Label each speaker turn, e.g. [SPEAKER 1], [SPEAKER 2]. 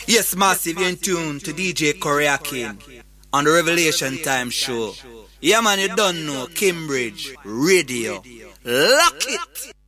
[SPEAKER 1] Yes, massive, you're in tune to DJ Koreakin on the Revelation Time Show. Yeah, man, you don't know, Cambridge Radio. Lock it!